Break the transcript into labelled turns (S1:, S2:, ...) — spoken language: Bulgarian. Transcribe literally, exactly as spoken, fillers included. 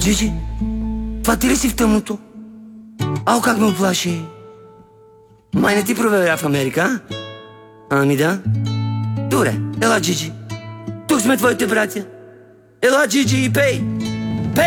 S1: Джиджи, това ти ли си в тъмното? Ау, как ме оплаши. Май не ти проверя в Америка, а? Ами да. Добре, ела, Джиджи. Тук сме твоите братя. Ела, Джиджи, и пей.